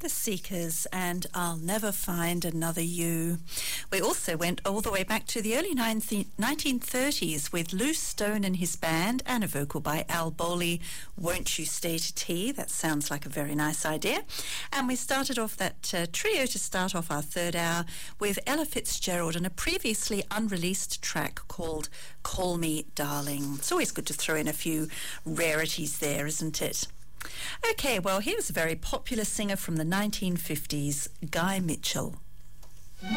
The Seekers and I'll Never Find Another You. We also went all the way back to the early 1930s with Lou Stone and his band and a vocal by Al Bowley, Won't You Stay to Tea? That sounds like a very nice idea. And we started off that trio to start off our third hour with Ella Fitzgerald and a previously unreleased track called Call Me Darling. It's always good to throw in a few rarities there, isn't it? Okay, well, here's a very popular singer from the 1950s, Guy Mitchell.